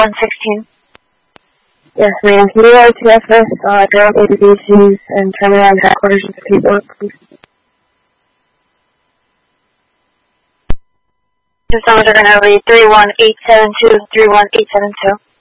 116. Yes, ma'am. Can you go to FS, direct ABCs, and turn around headquarters with the people, please? Systems are going to read 31872, 31872.